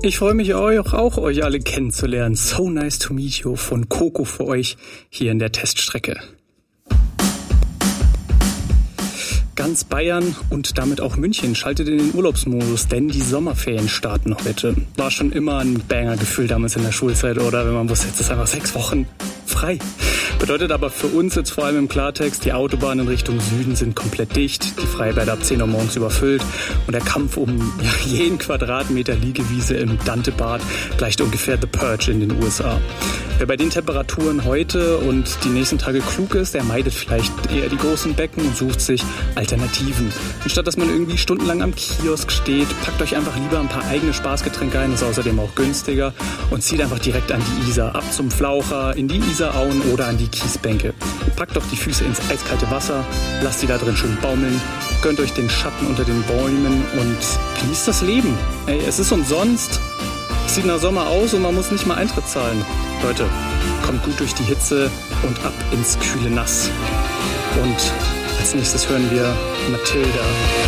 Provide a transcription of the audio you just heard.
Ich freue mich auch euch alle kennenzulernen. So nice to meet you von Coco für euch hier in der Teststrecke. Ganz Bayern und damit auch München schaltet in den Urlaubsmodus, denn die Sommerferien starten heute. War schon immer ein Banger-Gefühl damals in der Schulzeit, oder? Wenn man wusste, jetzt ist einfach 6 Wochen frei. Bedeutet aber für uns jetzt vor allem im Klartext, die Autobahnen in Richtung Süden sind komplett dicht, die Freibäder ab 10 Uhr morgens überfüllt und der Kampf um jeden Quadratmeter Liegewiese im Dantebad gleicht ungefähr The Purge in den USA. Wer bei den Temperaturen heute und die nächsten Tage klug ist, der meidet vielleicht eher die großen Becken und sucht sich Alternativen. Anstatt dass man irgendwie stundenlang am Kiosk steht, packt euch einfach lieber ein paar eigene Spaßgetränke ein, ist außerdem auch günstiger, und zieht einfach direkt an die Isar, ab zum Flaucher, in die Isarauen oder an die Kiesbänke. Packt doch die Füße ins eiskalte Wasser, lasst sie da drin schön baumeln, gönnt euch den Schatten unter den Bäumen und genießt das Leben. Ey, es ist umsonst, es sieht nach Sommer aus und man muss nicht mal Eintritt zahlen. Leute, kommt gut durch die Hitze und ab ins kühle Nass. Und als nächstes hören wir Mathilda.